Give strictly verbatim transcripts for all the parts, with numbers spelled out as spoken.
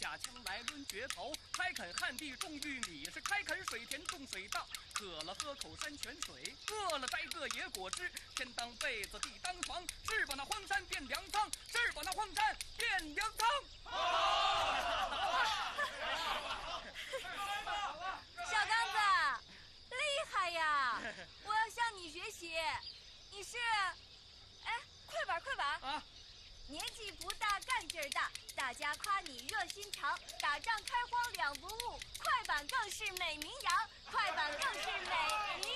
下枪来抡决头，开垦旱地种玉米，是开垦水田种水稻。渴了喝口山泉水，饿了摘个野果汁。天当被子，地当床，是把那荒山变粮仓，是把那荒山变粮仓。 小刚子，厉害呀！我要向你学习。你是，哎，快板快板啊！ 年纪不大，干劲儿大，大家夸你热心肠，打仗开荒两不误，快板更是美名扬，快板更是美名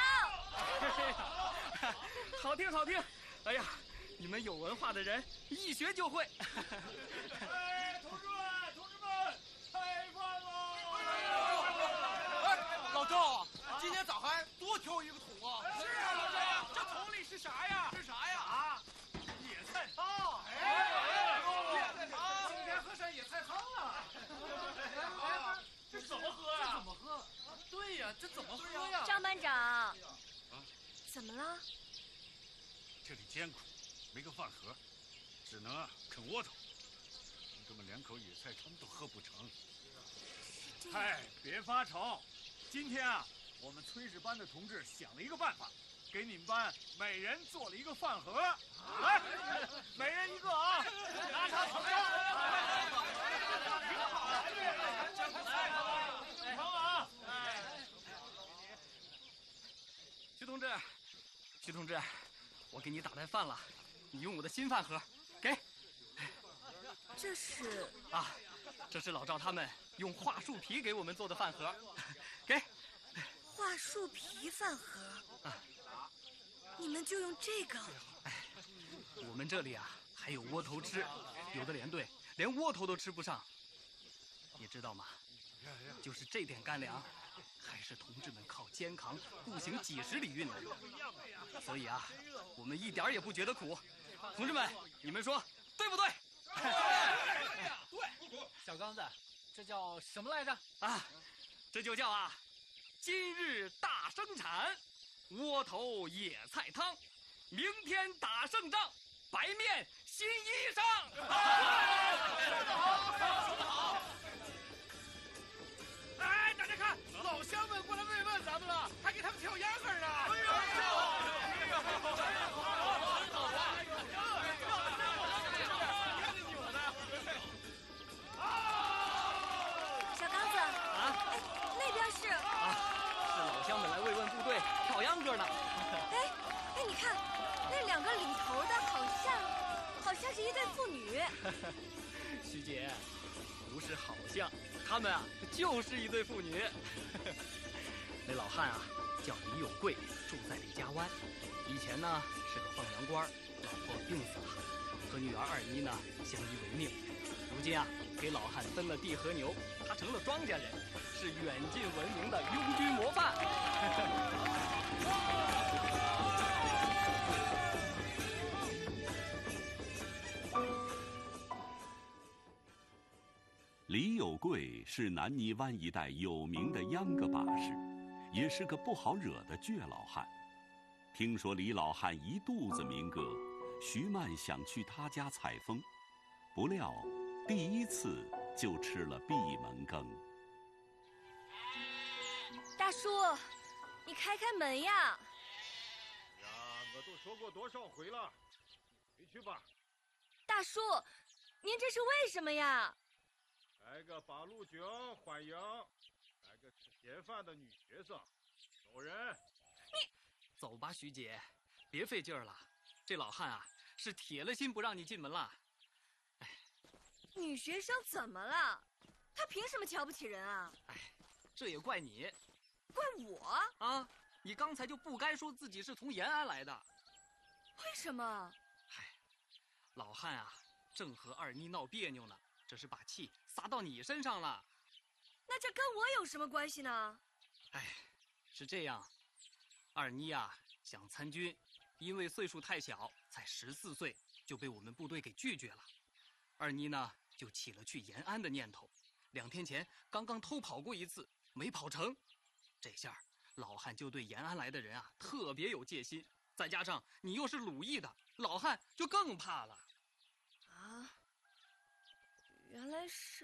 扬。 好听好听，哎呀，你们有文化的人一学就会。 哎，同志们，同志们，开饭喽！ 哎，老赵啊，今天咋还多挑一个桶啊？ 是啊，老赵，这桶里是啥呀？ 是啥呀？ 啊，野菜汤。 哎，野菜汤， 今天喝上野菜汤了。哎，这怎么喝呀？ 这怎么喝？对呀，这怎么喝呀？ 张班长， 啊， 怎么了？ 这里艰苦，没个饭盒，只能啊啃窝头。同志们连口野菜汤都喝不成。 嗨，别发愁，今天啊，我们炊事班的同志想了一个办法，给你们班每人做了一个饭盒。来，每人一个啊，拿茶盛上。挺好的，来，成啊！哎， 徐同志，徐同志，我给你打来饭了，你用我的新饭盒，给。 这是啊，这是老赵他们用桦树皮给我们做的饭盒，给。 桦树皮饭盒啊，你们就用这个？ 哎，我们这里啊还有窝头吃，有的连队连窝头都吃不上，你知道吗？就是这点干粮，还是同志们靠肩扛步行几十里运来的，所以啊，我们一点也不觉得苦。同志们，你们说对不对？ 对，小刚子，这叫什么来着？ 啊，这就叫啊，今日大生产，窝头野菜汤，明天打胜仗，白面新衣裳。 说得好，说得好。哎，大家看，老乡们过来慰问咱们了，还给他们跳秧歌呢。哎呀，哎呀，真好，真好啊！看着你们呢。 小刚子啊，哎，那边是啊，是老乡们来慰问部队跳秧歌呢。 哎哎，你看那两个领头的，好像好像是一对父女。 徐姐，不是好像，他们啊就是一对父女。那老汉啊叫李有贵，住在李家湾，以前呢是个放羊官，老婆病死了，和女儿二妮呢相依为命。如今啊给老汉分了地和牛，他成了庄稼人，是远近闻名的拥军模范。 李有贵是南泥湾一带有名的秧歌把式，也是个不好惹的倔老汉。听说李老汉一肚子民歌，徐曼想去他家采风，不料第一次就吃了闭门羹。 大叔，你开开门呀！ 呀，我都说过多少回了，回去吧。 大叔，您这是为什么呀？ 来个八路军欢迎，来个吃闲饭的女学生，走人。 你走吧，徐姐，别费劲儿了。这老汉啊，是铁了心不让你进门了。哎， 女学生怎么了？她凭什么瞧不起人啊？ 哎，这也怪你。 怪我啊！你刚才就不该说自己是从延安来的。 为什么？ 嗨，老汉啊，正和二妮闹别扭呢，这是把气撒到你身上了。 那这跟我有什么关系呢？ 哎，是这样，二妮啊想参军，因为岁数太小，才十四岁，就被我们部队给拒绝了。二妮呢就起了去延安的念头，两天前刚刚偷跑过一次，没跑成。这下老汉就对延安来的人啊特别有戒心，再加上你又是鲁艺的，老汉就更怕了。 啊，原来是